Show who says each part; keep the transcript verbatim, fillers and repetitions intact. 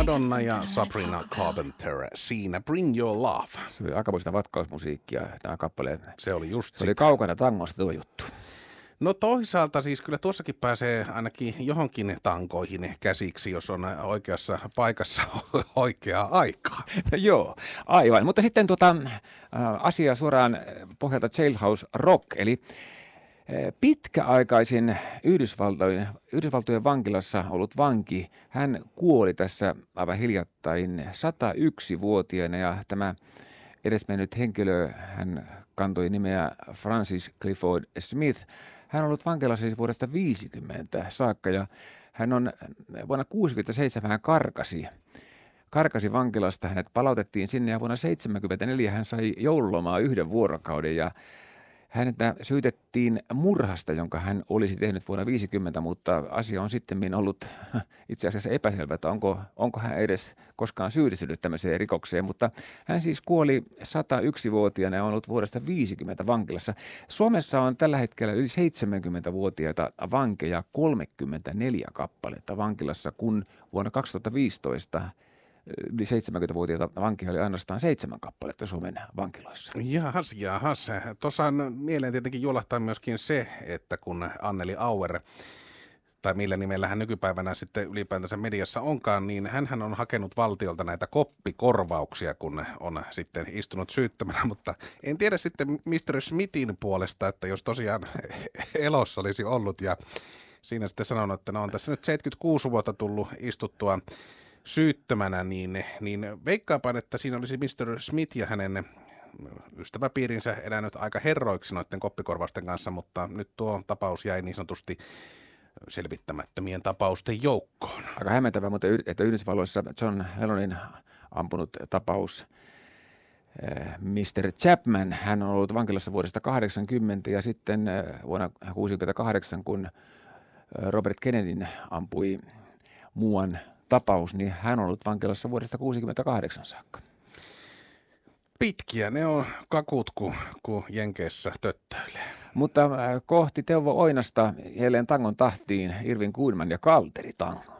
Speaker 1: Madonna ja Sabrina Carpenter. Siinä Bring Your Love.
Speaker 2: Se oli aikamoista vatkausmusiikkia, nämä kappaleet.
Speaker 1: Se oli just
Speaker 2: Se oli kaukana tangosta tuo juttu. No
Speaker 1: toisaalta siis kyllä tuossakin pääsee ainakin johonkin tankoihin käsiksi, jos on oikeassa paikassa oikeaa aikaa.
Speaker 2: No joo, aivan. Mutta sitten tuota, asia suoraan pohjalta Jailhouse Rock, eli pitkäaikaisin Yhdysvaltojen, Yhdysvaltojen vankilassa ollut vanki, hän kuoli tässä aivan hiljattain sata yksi-vuotiaana ja tämä edesmennyt henkilö, hän kantoi nimeä Francis Clifford Smith. Hän on ollut vankilassa siis vuodesta viisikymmentä saakka ja hän on vuonna kuusikymmentäseitsemän hän karkasi. Karkasi vankilasta, hänet palautettiin sinne ja vuonna seitsemänkymmentäneljä hän sai joululomaa yhden vuorokauden ja häntä syytettiin murhasta, jonka hän olisi tehnyt vuonna viisikymmentä, mutta asia on sitten ollut itse asiassa epäselvä, että onko, onko hän edes koskaan syyllistynyt tämmöiseen rikokseen. Mutta hän siis kuoli sata yksi-vuotiaana ja on ollut vuodesta viisikymmentä vankilassa. Suomessa on tällä hetkellä yli seitsemänkymmentävuotiaita vankeja, kolmekymmentäneljä kappaletta vankilassa, kun vuonna kaksituhattaviisitoista yli seitsemänkymmentävuotiaita vankia oli ainoastaan seitsemän kappaletta Suomen vankiloissa.
Speaker 1: Jahas, jahas. Tuossa mieleen tietenkin juolahtaa myöskin se, että kun Anneli Auer, tai millä nimellä hän nykypäivänä sitten ylipäätänsä mediassa onkaan, niin hänhän on hakenut valtiolta näitä koppikorvauksia, kun on sitten istunut syyttömänä, mutta en tiedä sitten mister Smithin puolesta, että jos tosiaan elossa olisi ollut ja siinä sitten sanonut, että no on tässä nyt seitsemänkymmentäkuusi vuotta tullut istuttua syyttömänä, niin, niin veikkaapan, että siinä olisi mister Smith ja hänen ystäväpiirinsä elänyt aika herroiksi noiden koppikorvausten kanssa, mutta nyt tuo tapaus jäi niin sanotusti selvittämättömien tapausten joukkoon.
Speaker 2: Aika hämmentävää, mutta että Yhdysvalloissa John Lennonin ampunut tapaus mister Chapman, hän on ollut vankilassa vuodesta kahdeksankymmentä ja sitten vuonna kuusikymmentäkahdeksan, kun Robert Kennedyn ampui muuan tapaus, niin hän on ollut vankilassa vuodesta kuusikymmentäkahdeksan saakka.
Speaker 1: Pitkiä ne on kakut, kun, kun Jenkeissä töttäilee.
Speaker 2: Mutta kohti Teuvo Oinasta jälleen tangon tahtiin Irvin Goodman ja Kalteri tango.